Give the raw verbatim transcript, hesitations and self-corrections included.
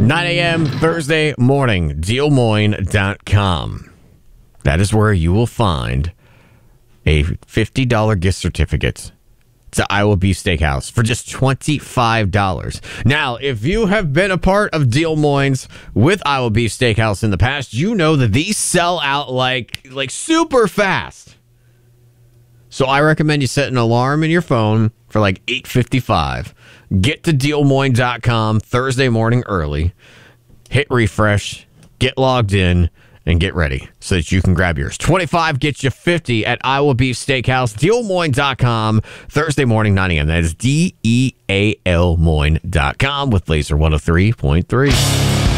nine a.m. Thursday morning, deal moine dot com. That is where you will find a fifty dollars gift certificate to Iowa Beef Steakhouse for just twenty-five dollars. Now, if you have been a part of Deal Moines with Iowa Beef Steakhouse in the past, you know that these sell out like, like super fast. So I recommend you set an alarm in your phone for like eight fifty-five. Get to deal moine dot com Thursday morning early. Hit refresh. Get logged in. And get ready so that you can grab yours. twenty-five gets you fifty at Iowa Beef Steakhouse. deal moine dot com Thursday morning, nine a.m. That is D E A L Moine dot com with Laser one oh three point three.